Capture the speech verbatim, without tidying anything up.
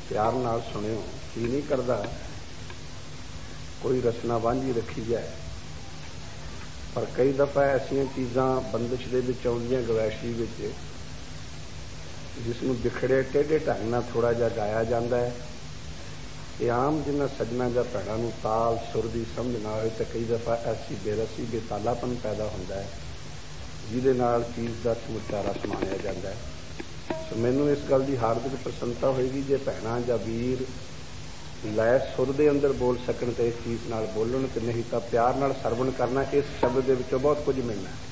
प्यार नाल सुनियो। जी नहीं करता कोई रचना वांझी रखी जाए, पर कई दफ़ा ऐसिया चीज़ां बंदिश दे विच आउंदियां गवैशी विच, जिसनूं बिखड़े टेढ़े ढंग नाल थोड़ा जिहा गाया जाता है। ये आम जिन्हां सज्जना जां भैणां नूं ताल सुर दी समझ ना होए तो कई दफ़ा ऐसी बेरसी बेतालापन पैदा होंदा है, जिहदे नाल चीज़ का समुच्चा रस माणिया जाता है। सो मैनूं इस गल की हार्दिक प्रसन्नता होएगी जे भैणां जां वीर लय सुर दे अंदर बोल सकण ते इस चीज़ नाल बोलन, ते नहीं तो प्यार नाल सरवण करना। इस शब्द दे विचों बहुत कुछ मिलना है।